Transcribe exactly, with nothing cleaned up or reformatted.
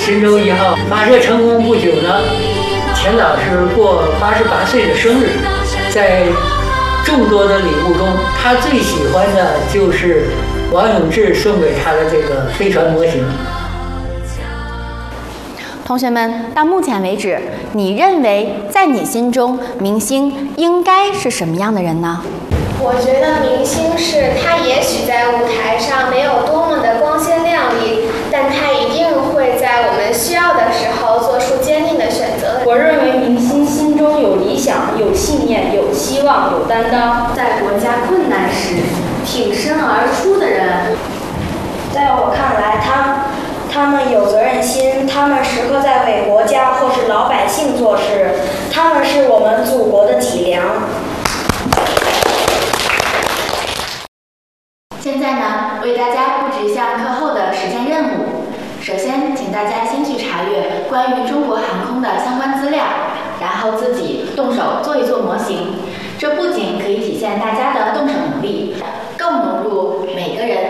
神舟一号发射成功不久呢，钱老师过八十八岁的生日，在众多的礼物中，他最喜欢的就是王永志送给他的这个飞船模型。 同学们，到目前为止，你认为在你心中，明星应该是什么样的人呢？ 我觉得明星是他也许在舞台上没有多么的光鲜亮丽，但他一定会在我们需要的时候做出坚定的选择。 我认为明星心中有理想、有信念、有希望、有担当， 在国家困难时挺身而出的人。 在我看来，他他们有责任心，他们时刻在为国家或是老百姓做事，他们是我们祖国的脊梁。 现在呢，为大家布置项课后的实践任务。首先，请大家先去查阅关于中国航空的相关资料，然后自己动手做一做模型。这不仅可以体现大家的动手能力，更融入每个人